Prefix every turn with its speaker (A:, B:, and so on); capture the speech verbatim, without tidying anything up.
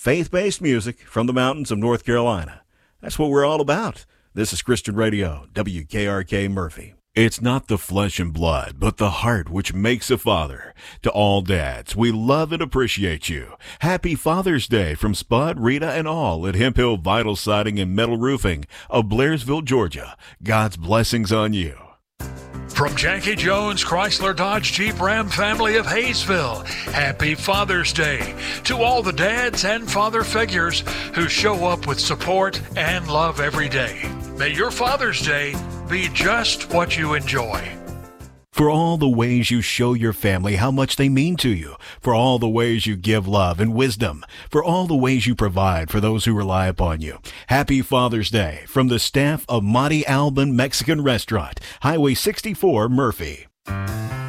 A: faith-based music from the mountains of North Carolina. That's what we're all about. This is Christian Radio, W K R K Murphy. It's not the flesh and blood, but the heart which makes a father. To all dads, we love and appreciate you. Happy Father's Day from Spud, Rita, and all at Hemp Hill Vital Siding and Metal Roofing of Blairsville, Georgia. God's blessings on you.
B: From Jackie Jones Chrysler Dodge Jeep Ram family of Hayesville, happy Father's Day to all the dads and father figures who show up with support and love every day. May your Father's Day be just what you enjoy.
A: For all the ways you show your family how much they mean to you, for all the ways you give love and wisdom, for all the ways you provide for those who rely upon you. Happy Father's Day from the staff of Monte Alban Mexican Restaurant, Highway sixty-four, Murphy.